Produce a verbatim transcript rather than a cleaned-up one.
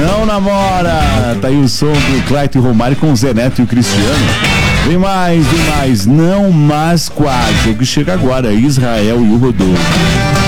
Não namora. Tá aí o som do Clayton e Romário com o Zé Neto e o Cristiano. Vem mais, vem mais. Não, mas quase. O que chega agora, Israel e o Rodolfo.